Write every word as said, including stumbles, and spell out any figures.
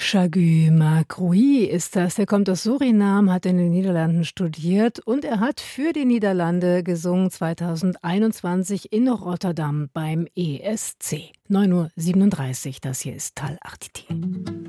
Chagu Makroui ist das. Er kommt aus Suriname, hat in den Niederlanden studiert und er hat für die Niederlande gesungen zweitausendeinundzwanzig in Rotterdam beim E S C. neun Uhr siebenunddreißig, das hier ist Tal Artiti.